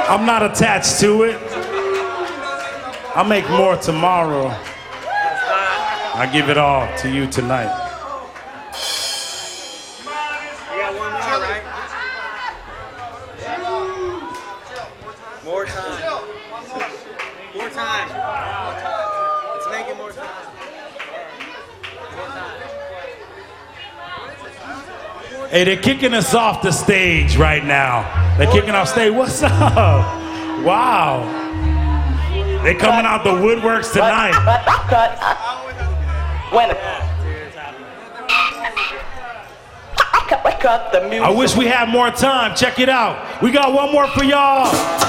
I'm not attached to it. I'll make more tomorrow. I give it all to you tonight. You got one more, right? More time. More time. Let's make it more time. Hey, they're kicking us off the stage right now. They're kicking off stage. What's up? Wow. They're coming out the woodworks tonight. Cut the music. I wish we had more time. Check it out. We got one more for y'all.